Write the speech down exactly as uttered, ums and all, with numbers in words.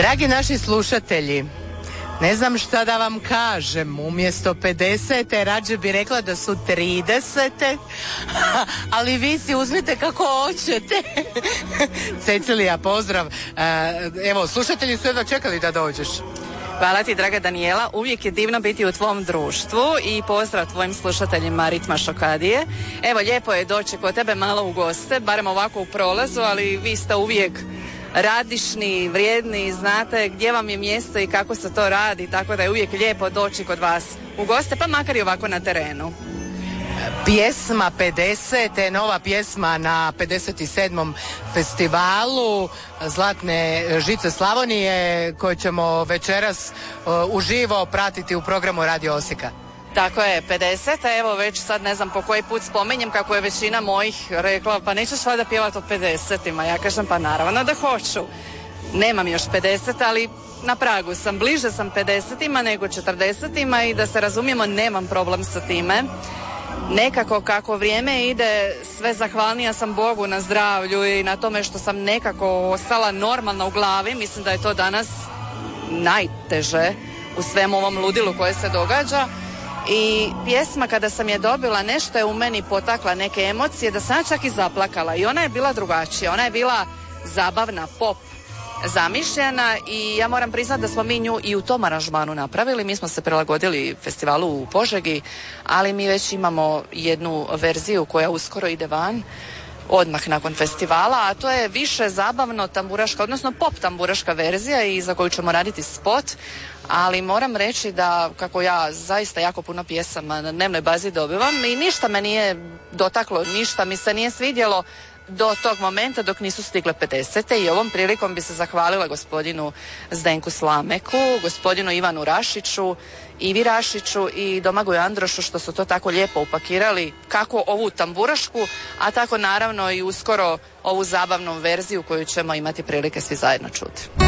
Dragi naši slušatelji, ne znam šta da vam kažem, umjesto pedesete rađe bi rekla da su tridesete, ali vi si uzmite kako hoćete. Cecilija, pozdrav. Evo, slušatelji su jedva čekali da dođeš. Hvala ti, draga Danijela, uvijek je divno biti u tvom društvu i pozdrav tvojim slušateljima Ritma Šokadije. Evo, lijepo je doći kod tebe malo u goste, barem ovako u prolazu, ali vi ste uvijek radišni, vrijedni, znate gdje vam je mjesto i kako se to radi, tako da je uvijek lijepo doći kod vas u goste, pa makar i ovako na terenu. Pjesma pedesete, nova pjesma na pedeset sedmom festivalu Zlatne žice Slavonije, koju ćemo večeras uh, uživo pratiti u programu Radio Osijeka. Tako je, pedeseta, evo već sad ne znam po koji put spominjem kako je većina mojih rekla, pa nećeš valjda pjevati o pedesetima, ja kažem pa naravno da hoću. Nemam još pedeset, ali na pragu sam, bliže sam pedesetima nego četrdesetima i da se razumijemo nemam problem sa time. Nekako kako vrijeme ide, sve zahvalnija sam Bogu na zdravlju i na tome što sam nekako ostala normalna u glavi. Mislim da je to danas najteže u svem ovom ludilu koje se događa. I pjesma kada sam je dobila, nešto je u meni potakla neke emocije da sam čak i zaplakala. I ona je bila drugačija, ona je bila zabavna, pop zamišljena i ja moram priznati da smo mi nju i u tom aranžmanu napravili. Mi smo se prilagodili festivalu u Požegi, ali mi već imamo jednu verziju koja uskoro ide van odmah nakon festivala, a to je više zabavno tamburaška, odnosno pop tamburaška verzija i za koju ćemo raditi spot, ali moram reći da kako ja zaista jako puno pjesama na dnevnoj bazi dobivam i ništa me nije dotaklo, ništa mi se nije svidjelo do tog momenta dok nisu stigle pedesete i ovom prilikom bi se zahvalila gospodinu Zdenku Slameku, gospodinu Ivanu Rašiću, Ivi Rašiću i Domagoju Androšu što su to tako lijepo upakirali, kako ovu tamburašku, a tako naravno i uskoro ovu zabavnu verziju koju ćemo imati prilike svi zajedno čuti.